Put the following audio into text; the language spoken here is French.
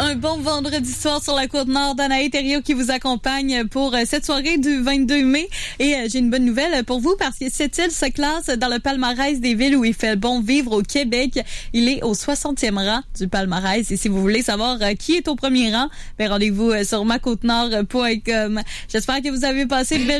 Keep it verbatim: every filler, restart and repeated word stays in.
Un bon vendredi soir sur la Côte-Nord. Danae Thériault qui vous accompagne pour cette soirée du vingt-deux mai. Et j'ai une bonne nouvelle pour vous parce que cette île se classe dans le palmarès des villes où il fait bon vivre au Québec. Il est au soixantième rang du palmarès. Et si vous voulez savoir qui est au premier rang, ben rendez-vous sur ma côte nord point com. J'espère que vous avez passé de belles